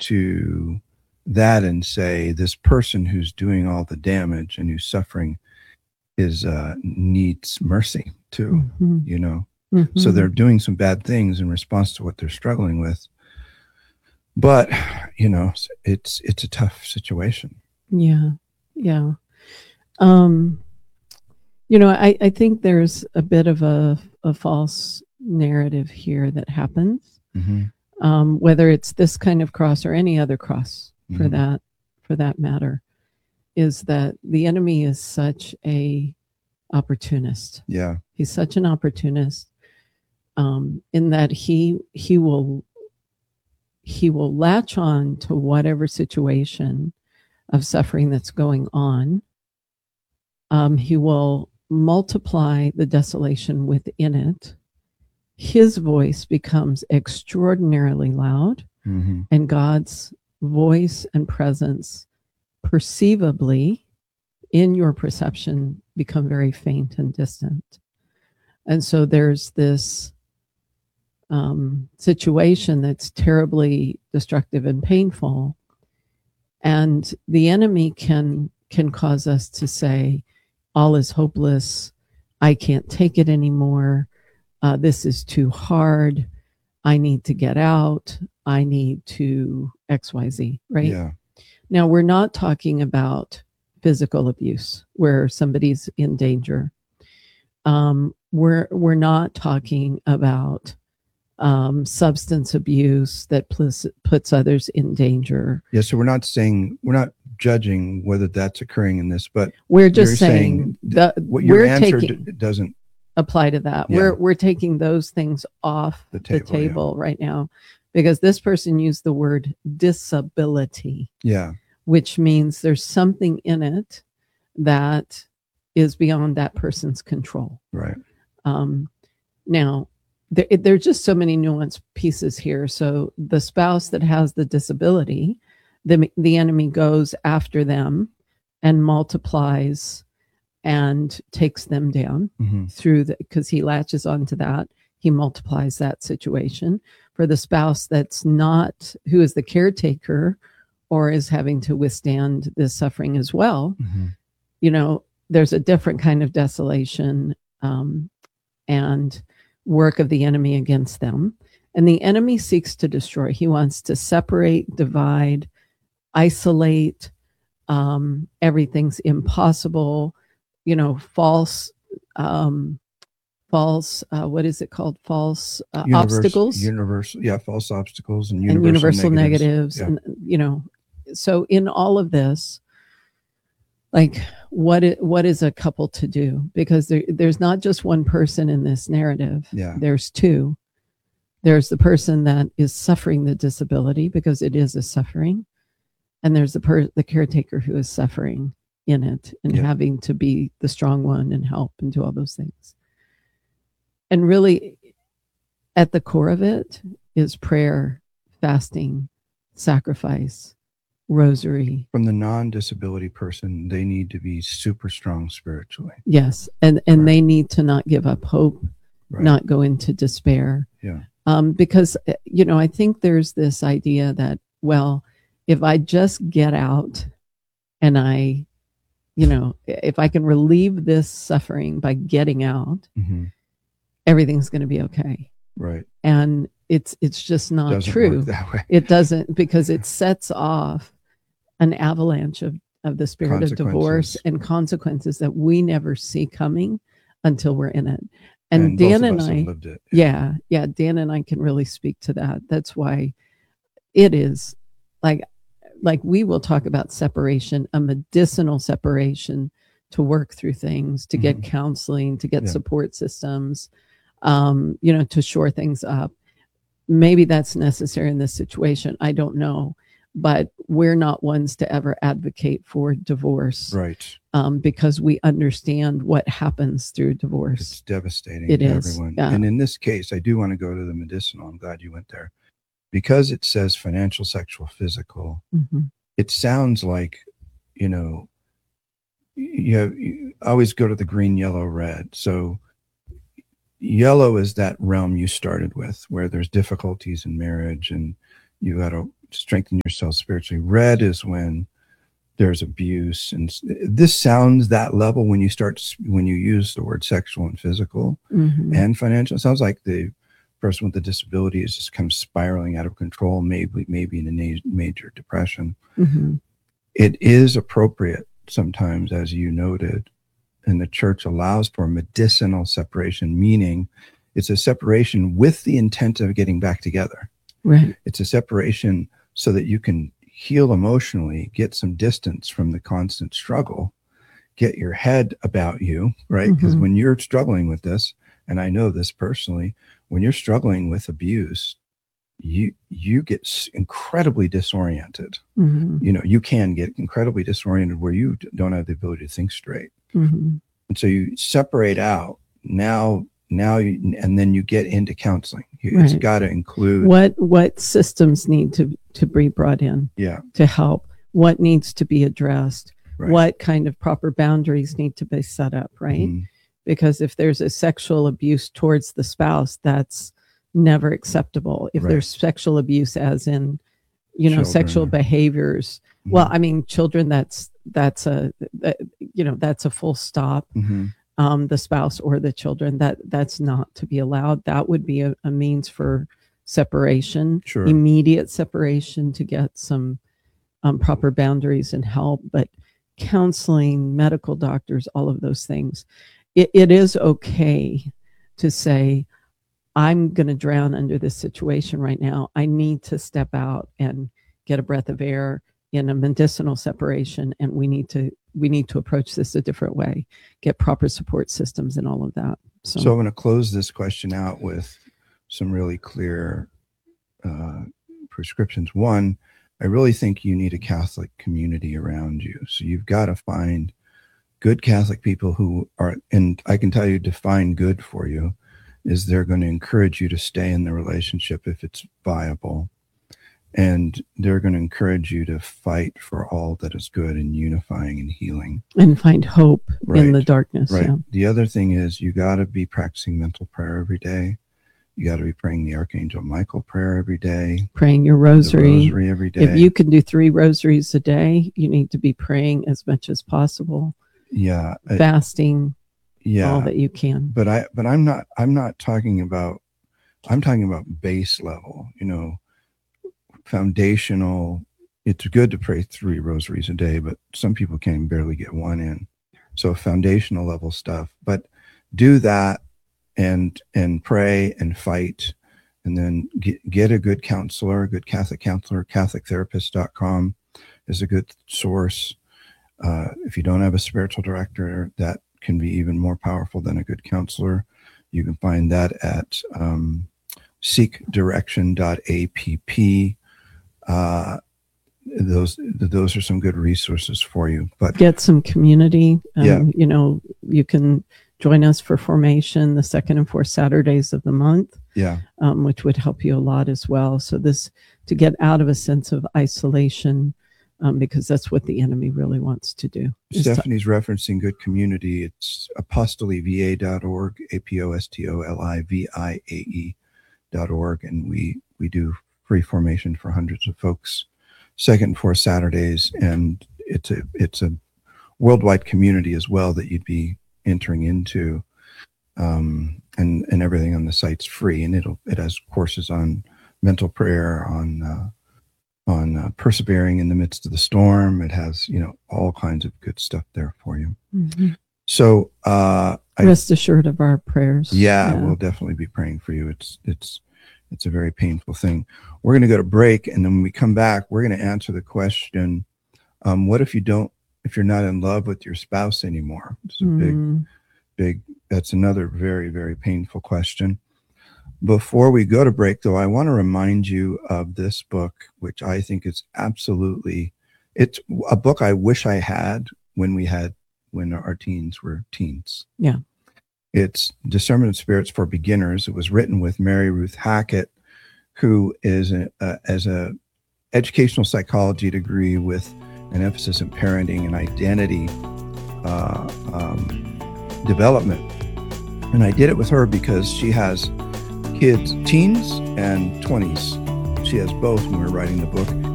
to that and say this person who's doing all the damage and who's suffering is needs mercy too, you know. So they're doing some bad things in response to what they're struggling with. But, you know, it's a tough situation. Yeah. Yeah. You know, I think there's a bit of a false narrative here that happens, whether it's this kind of cross or any other cross for that matter, is that the enemy is such a opportunist. Yeah. He's such an opportunist, in that he will latch on to whatever situation of suffering that's going on. He will multiply the desolation within it. His voice becomes extraordinarily loud, and God's voice and presence perceivably in your perception become very faint and distant. And so there's this situation that's terribly destructive and painful. And the enemy can cause us to say, all is hopeless. I can't take it anymore. This is too hard. I need to get out. I need to XYZ, right? Yeah. Now, we're not talking about physical abuse where somebody's in danger. We're not talking about substance abuse that puts others in danger. Yeah, so we're not judging whether that's occurring in this, but we're just saying that what your answer doesn't apply to that. Yeah. We're taking those things off the table right now, because this person used the word disability. Yeah. Which means there's something in it that is beyond that person's control. Right. Now, there's just so many nuanced pieces here. So the spouse that has the disability, the enemy goes after them and multiplies and takes them down because he latches onto that. He multiplies that situation. For the spouse that's not, who is the caretaker or is having to withstand this suffering as well, you know, there's a different kind of desolation and work of the enemy against them. And the enemy seeks to destroy. He wants to separate, divide, isolate. Everything's impossible. You know, false, what is it called? False obstacles. False obstacles and universal negatives. Yeah. And, you know, so in all of this, like, what is a couple to do? Because there's not just one person in this narrative. Yeah. There's two. There's the person that is suffering the disability, because it is a suffering. And there's the caretaker who is suffering in it and having to be the strong one and help and do all those things. And really, at the core of it is prayer, fasting, sacrifice, rosary. From the non-disability person, they need to be super strong spiritually. Yes. And they need to not give up hope, not go into despair. Yeah. Because, you know, I think there's this idea that, well, if I just get out and I, you know, if I can relieve this suffering by getting out, everything's going to be okay. Right. And it's just not doesn't true. Work that way. It doesn't, because it sets off an avalanche of the spirit of divorce and consequences that we never see coming until we're in it. And Dan and I lived it. Yeah, Dan and I can really speak to that. That's why it is like we will talk about separation, a medicinal separation, to work through things, to get counseling, to get support systems, you know, to shore things up. Maybe that's necessary in this situation. I don't know. But we're not ones to ever advocate for divorce. Right. Because we understand what happens through divorce. It's devastating to everyone. Yeah. And in this case, I do want to go to the medicinal. I'm glad you went there. Because it says financial, sexual, physical, it sounds like, you know, you always go to the green, yellow, red. So yellow is that realm you started with, where there's difficulties in marriage and you got to strengthen yourself spiritually. Red is when there's abuse, and this sounds that level when you use the word sexual and physical and financial. It sounds like the person with the disability is just kind of spiraling out of control, maybe in a major depression. It is appropriate sometimes, as you noted, and the church allows for medicinal separation, meaning it's a separation with the intent of getting back together. Right. It's a separation so that you can heal emotionally, get some distance from the constant struggle, get your head about you, right? Because when you're struggling with this, and I know this personally, when you're struggling with abuse, you get incredibly disoriented. You can get incredibly disoriented where you don't have the ability to think straight. And so you separate out now and then you get into counseling. It's got to include what systems need to be brought in to help, what needs to be addressed, what kind of proper boundaries need to be set up, right? Because if there's a sexual abuse towards the spouse, that's never acceptable. If there's sexual abuse, as in, children, sexual behaviors, well, I mean, children, that's a full stop. The spouse or the children, that's not to be allowed. That would be a means for separation, immediate separation, to get some proper boundaries and help. But counseling, medical doctors, all of those things, it is okay to say, I'm going to drown under this situation right now. I need to step out and get a breath of air in a medicinal separation, and we need to approach this a different way, get proper support systems and all of that. So I'm going to close this question out with some really clear prescriptions. One, I really think you need a Catholic community around you. So you've got to find good Catholic people who are, and I can tell you, define good for you is they're going to encourage you to stay in the relationship if it's viable. And they're going to encourage you to fight for all that is good and unifying and healing. And find hope in the darkness. Right. Yeah. The other thing is you got to be practicing mental prayer every day. You got to be praying the Archangel Michael prayer every day. Praying your rosary. The rosary every day. If you can do 3 rosaries a day, you need to be praying as much as possible. Yeah. Fasting. All that you can. But I'm not talking about, I'm talking about base level, foundational. It's good to pray 3 rosaries a day, but some people can barely get 1 in. So foundational level stuff, but do that and pray and fight, and then get a good counselor, a good Catholic counselor. CatholicTherapist.com is a good source. If you don't have a spiritual director, that can be even more powerful than a good counselor. You can find that at seekdirection.app. Those are some good resources for you. But get some community. You can join us for formation the 2nd and 4th Saturdays of the month. Which would help you a lot as well. So to get out of a sense of isolation, because that's what the enemy really wants to do. Stephanie's referencing good community. It's apostolivae.org, apostoliviae.org, and we do free formation for hundreds of folks, 2nd and 4th Saturdays, and it's a worldwide community as well that you'd be entering into, and everything on the site's free, and it has courses on mental prayer, on persevering in the midst of the storm. It has, all kinds of good stuff there for you. So rest assured of our prayers. Yeah, we'll definitely be praying for you. It's a very painful thing. We're going to go to break, and then when we come back, we're going to answer the question, what if you're not in love with your spouse anymore? It's a big, that's another very, very painful question. Before we go to break, though, I want to remind you of this book, which I think is it's a book I wish I had when our teens were teens. Yeah. It's Discernment of Spirits for Beginners. It was written with Mary Ruth Hackett, who is as a educational psychology degree with an emphasis in parenting and identity development. And I did it with her because she has kids, teens and 20s. she has both when we were writing the book.